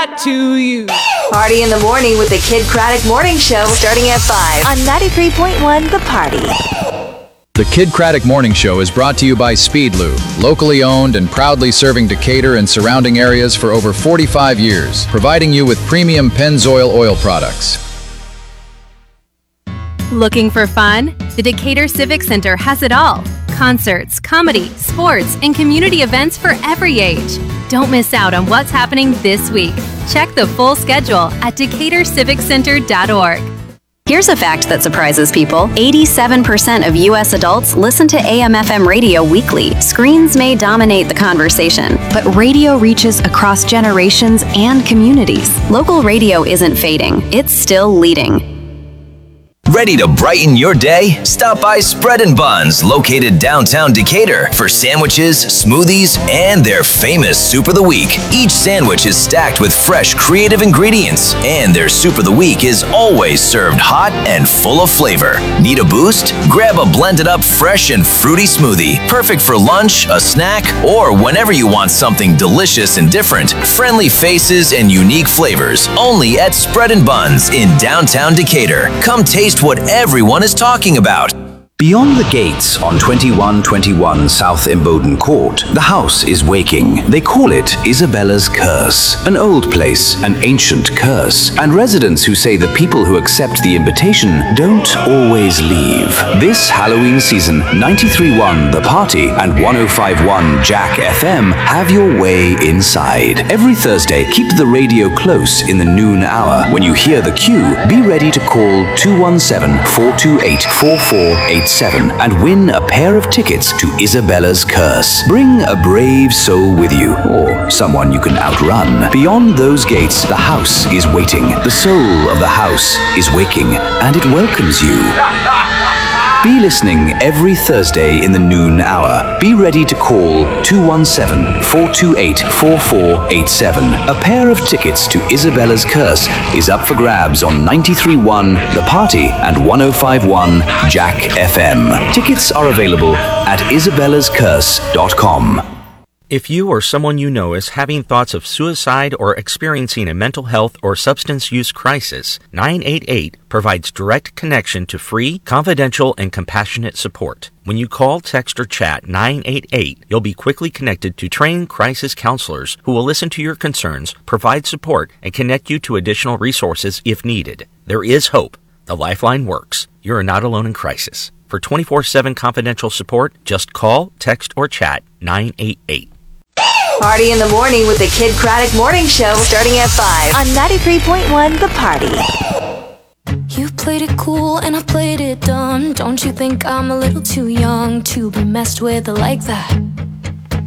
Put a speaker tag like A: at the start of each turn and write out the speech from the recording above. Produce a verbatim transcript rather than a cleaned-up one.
A: that to you.
B: Party in the morning with the Kid Craddock Morning Show starting at five on ninety-three point one The Party.
C: The Kid Craddock Morning Show is brought to you by Speed Lube, locally owned and proudly serving Decatur and surrounding areas for over forty-five years, providing you with premium Pennzoil oil products.
D: Looking for fun? The Decatur Civic Center has it all. Concerts, comedy, sports, and community events for every age. Don't miss out on what's happening this week. Check the full schedule at decatur civic center dot org.
E: Here's a fact that surprises people. eighty-seven percent of U S adults listen to A M F M radio weekly. Screens may dominate the conversation, but radio reaches across generations and communities. Local radio isn't fading. It's still leading.
F: Ready to brighten your day? Stop by Spread and Buns, located downtown Decatur, for sandwiches, smoothies, and their famous Soup of the Week. Each sandwich is stacked with fresh, creative ingredients, and their Soup of the Week is always served hot and full of flavor. Need a boost? Grab a blended up, fresh and fruity smoothie. Perfect for lunch, a snack, or whenever you want something delicious and different. Friendly faces and unique flavors. Only at Spread and Buns in downtown Decatur. Come taste what everyone is talking about.
G: Beyond the gates on twenty-one twenty-one South Imboden Court, the house is waking. They call it Isabella's Curse. An old place, an ancient curse, and residents who say the people who accept the invitation don't always leave. This Halloween season, ninety-three point one The Party and one oh five point one Jack F M have your way inside. Every Thursday, keep the radio close in the noon hour. When you hear the cue, be ready to call two one seven, four two eight, four four eight seven and win a pair of tickets to Isabella's Curse. Bring a brave soul with you, or someone you can outrun. Beyond those gates, the house is waiting. The soul of the house is waking, and it welcomes you. Be listening every Thursday in the noon hour. Be ready to call two one seven, four two eight, four four eight seven. A pair of tickets to Isabella's Curse is up for grabs on ninety-three point one The Party and one oh five point one Jack F M. Tickets are available at isabellas curse dot com.
H: If you or someone you know is having thoughts of suicide or experiencing a mental health or substance use crisis, nine eight eight provides direct connection to free, confidential, and compassionate support. When you call, text, or chat nine eight eight, you'll be quickly connected to trained crisis counselors who will listen to your concerns, provide support, and connect you to additional resources if needed. There is hope. The Lifeline works. You are not alone in crisis. For twenty-four seven confidential support, just call, text, or chat nine eight eight.
B: Party in the morning with the Kid Craddock Morning Show starting at five on ninety-three point one The Party.
I: You played it cool and I played it dumb. Don't you think I'm a little too young to be messed with like that?